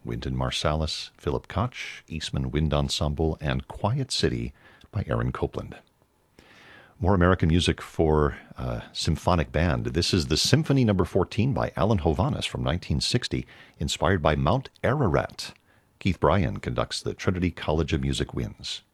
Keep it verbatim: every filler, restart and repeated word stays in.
Wynton Marsalis, Philip Koch, Eastman Wind Ensemble, and Quiet City by Aaron Copland. More American music for uh, symphonic band. This is the Symphony Number fourteen by Alan Hovhaness from nineteen sixty, inspired by Mount Ararat. Keith Bryan conducts the Trinity College of Music Winds.